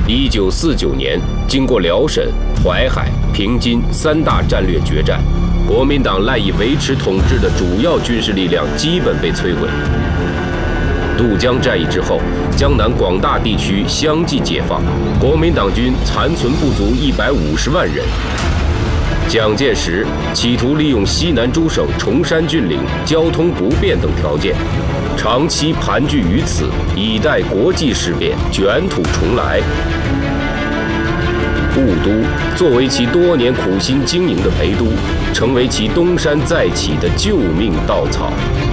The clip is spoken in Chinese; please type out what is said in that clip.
1949年，经过辽沈、淮海、平津3大战略决战，国民党赖以维持统治的主要军事力量基本被摧毁。渡江战役之后，江南广大地区相继解放，国民党军残存不足150万人。蒋介石企图利用西南诸省崇山峻岭、交通不便等条件，长期盘踞于此，以待国际事变卷土重来。雾都作为其多年苦心经营的陪都，成为其东山再起的救命稻草。